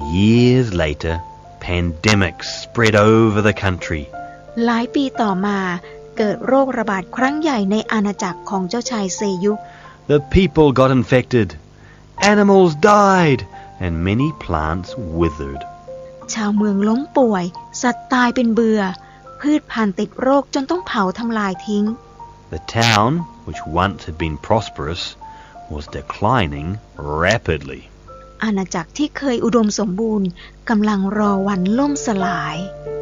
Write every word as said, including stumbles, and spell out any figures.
Years later, pandemics spread over the country. หลายปีต่อมาเกิดโรคระบาดครั้งใหญ่ในอาณาจักรของเจ้าชายเซยุก The people got infected, animals died, and many plants withered. ชาวเมืองล้มป่วยสัตว์ตายเป็นเบื่อพืชพันธุ์ติดโรคจนต้องเผาทำลายทิ้ง The town, which once had been prosperous, was declining rapidly. อาณาจักรที่เคยอุดมสมบูรณ์กำลังรอวันล่มสลาย